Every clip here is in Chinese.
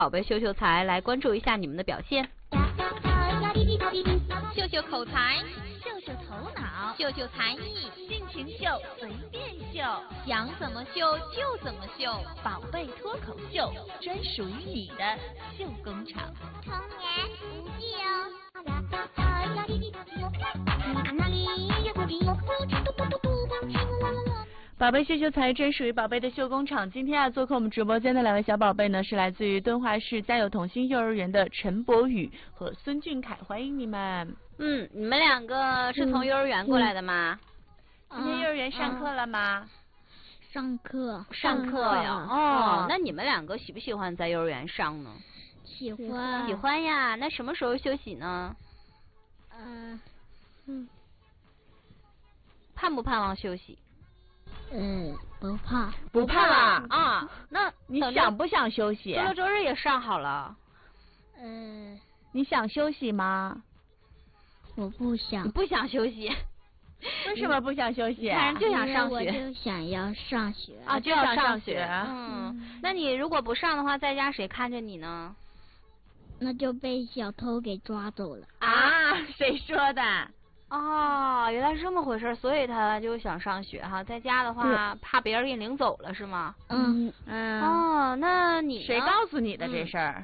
宝贝秀秀才来关注一下你们的表现。秀秀口才， 秀秀头脑， 秀秀才艺， 尽情秀，随便秀， 想怎么秀就怎么秀， 宝贝脱口秀，专属于你的秀工厂。 童言无忌宝贝秀秀才专属于宝贝的秀工厂。今天做客我们直播间的两位小宝贝呢，是来自于敦化市家有童心幼儿园的陈博宇和孙俊凯，欢迎你们。 你们两个是从幼儿园过来的吗？ 今天幼儿园上课了吗？ 上课呀。哦，那你们两个喜不喜欢在幼儿园上呢？ 喜欢。 喜欢呀。那什么时候休息呢？盼不盼望休息？ 不怕。 不怕啦啊？那你想不想休息？ 周六周日也上好了。 你想休息吗？ 我不想。 你不想休息？ 为什么不想休息？ 看人就想上学。 我就想要上学。 啊，就要上学。那你如果不上的话，在家谁看着你呢？ 那就被小偷给抓走了。 啊？谁说的？ 哦，原来是这么回事，所以他就想上学哈。在家的话，怕别人给你领走了是吗？哦，那你谁告诉你的这事儿？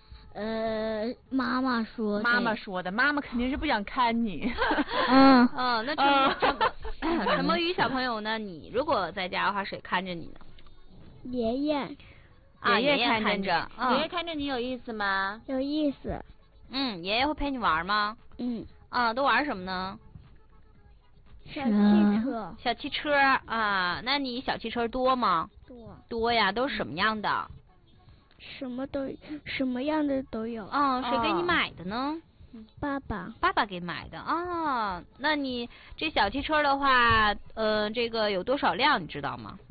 妈妈说的。 妈妈说的，妈妈肯定是不想看你。 那陈博宇小朋友呢？你如果在家的话，谁看着你呢？ 爷爷。 爷爷看着。 爷爷看着你有意思吗？ 有意思。 爷爷会陪你玩吗？都玩什么呢？ 小汽车。 小汽车啊，那你小汽车多吗？多呀，都是什么样的？ 什么样的都有。 谁给你买的呢？ 爸爸。 爸爸给买的啊。那你这小汽车的话，这个有多少辆你知道吗？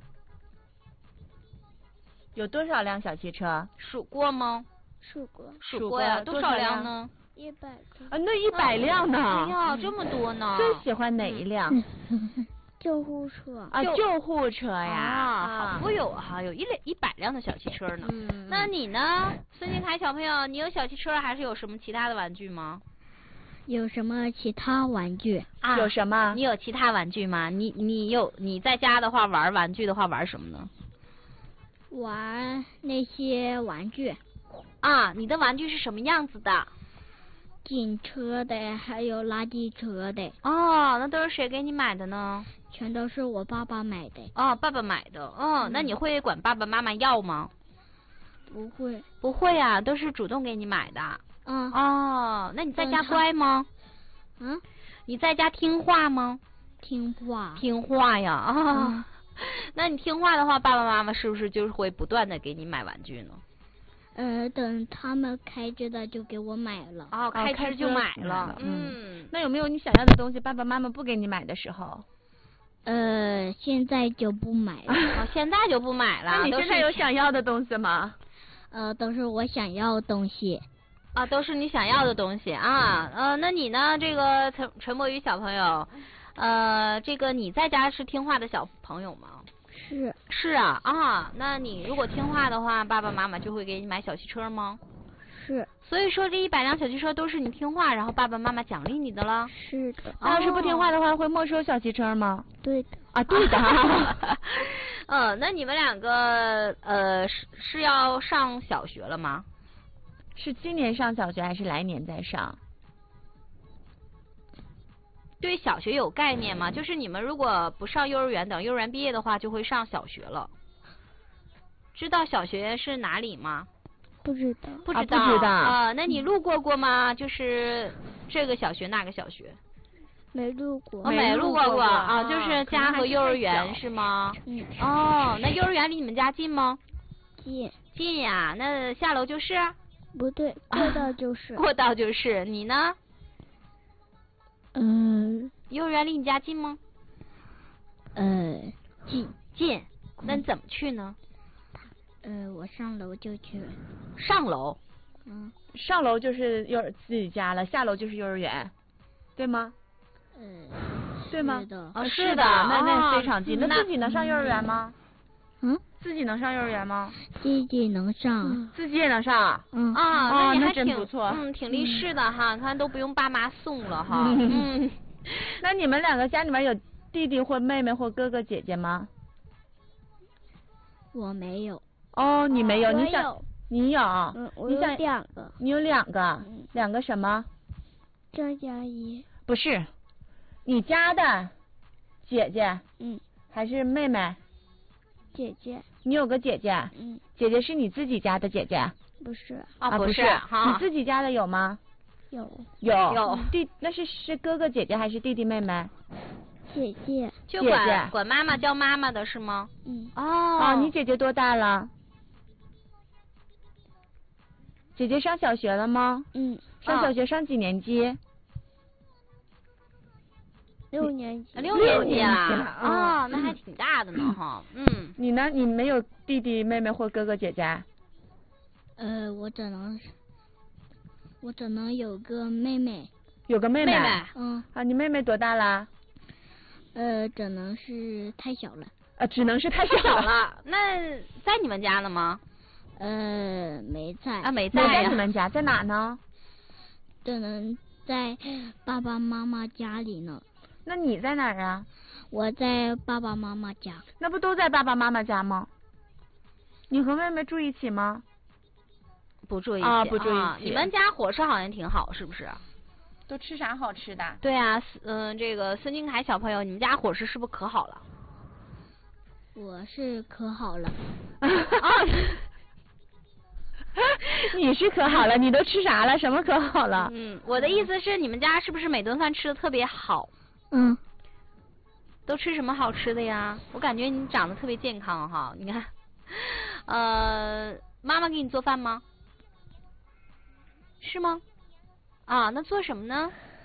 有多少辆小汽车？ 数过吗？ 数过。 数过呀，多少辆呢 ？100个。 那100辆呢？ 哎呀，这么多呢！ 最喜欢哪一辆？ 救护车。 救护车呀！ 好富有哈，有100辆的小汽车呢。那你呢，孙俊凯小朋友，你有小汽车还是有什么其他的玩具吗？ 有什么其他玩具？ 有什么？ 你有其他玩具吗？你在家的话玩玩具的话玩什么呢？ 玩那些玩具。 你的玩具是什么样子的？ 警车的，还有垃圾车的。 那都是谁给你买的呢？ 全都是我爸爸买的。 爸爸买的。那你会管爸爸妈妈要吗？ 不会。 不会啊，都是主动给你买的。那你在家乖吗？你在家听话吗？ 听话。 听话呀。那你听话的话，爸爸妈妈是不是就是会不断的给你买玩具呢？ 等他们开支的就给我买了。 开支就买了。 那有没有你想要的东西，爸爸妈妈不给你买的时候？ 现在就不买了。 现在就不买了。 那你现在有想要的东西吗？ 都是我想要的东西。 都是你想要的东西啊。那你呢？这个陈博宇小朋友，这个你在家是听话的小朋友吗？ 是啊。那你如果听话的话，爸爸妈妈就会给你买小汽车吗？ 是。 所以说这100辆小汽车都是你听话，然后爸爸妈妈奖励你的了？ 是的。 那要是不听话的话，会没收小汽车吗？ 对的。 对的。 那你们两个是要上小学了吗？ 是今年上小学还是来年再上？ 对小学有概念吗？就是你们如果不上幼儿园，等幼儿园毕业的话，就会上小学了。知道小学是哪里吗？ 不知道。 不知道。那你路过吗？就是这个小学那个小学？ 没路过。 没路过就是家和幼儿园是吗？那幼儿园离你们家近吗？近呀。那下楼就是？ 不对，过道就是。 过道就是。你呢？幼儿园离你家近吗？近。那你怎么去呢？ 我上楼就去。 上楼？ 上楼就是自己家了，下楼就是幼儿园，对吗？对吗？ 是的。 是的。 那非常近。那自己能上幼儿园吗？ 自己能上幼儿园吗？ 弟弟能上。 自己也能上。 嗯。 啊， 哦，那你还挺真不错。 挺励志的哈，看都不用爸妈送了哈。 那你们两个家里面有弟弟或妹妹或哥哥姐姐吗？ 我没有。 哦，你没有， 我你想有。 你有？ 我有2个。 你有2个？2个什么？ 张嘉译。 不是，你家的姐姐。还是妹妹？ 姐姐。 你有个姐姐？姐姐是你自己家的姐姐？ 不是。 啊， 不是。你自己家的有吗？有。那是哥哥姐姐还是弟弟妹妹？ 姐姐。 就管妈妈叫妈妈的是吗？ 哦，你姐姐多大了？姐姐上小学了吗？上小学上几年级 ？6年级。 6年级啦。哦，那还挺大的呢哈。 你呢？你没有弟弟妹妹或哥哥姐姐？ 我只能有个妹妹。 有个妹妹。你妹妹多大啦？ 只能是太小了。 只能是太小了。那在你们家了吗？ 没在。 没在你们家，在哪呢？ 只能在爸爸妈妈家里呢。 那你在哪儿啊？ 我在爸爸妈妈家。 那不都在爸爸妈妈家吗？你和妹妹住一起吗？ 不住一起。 不住一起。 你们家伙食好像挺好，是不是？ 都吃啥好吃的？ 对啊，这个孙俊凯小朋友，你们家伙食是不是可好了？ 我是可好了。 你是可好了，你都吃啥了？什么可好了？ 我的意思是，你们家是不是每顿饭吃的特别好？都吃什么好吃的呀？我感觉你长得特别健康哈，你看，妈妈给你做饭吗？是吗？那做什么呢？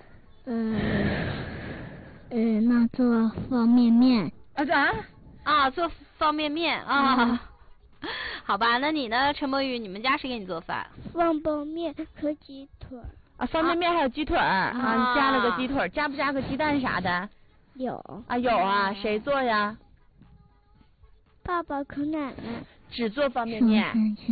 那做方便面。 做方便面啊。好吧，那你呢，陈柏宇？你们家谁给你做饭？ 方便面和鸡腿。 方便面还有鸡腿你加了个鸡腿，加不加个鸡蛋啥的？ 有。 有啊，谁做呀？ 爸爸和奶奶。 只做方便面。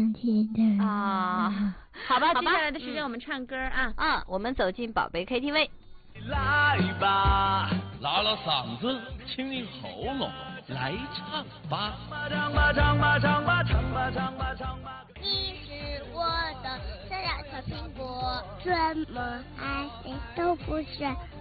好吧，接下来的时间我们唱歌啊。 我们走进宝贝 KTV。 来吧，拉拉嗓子，清清喉咙，来唱吧。唱吧唱吧唱吧唱吧唱吧唱吧。 你是我的小小苹果，怎么爱谁都不是。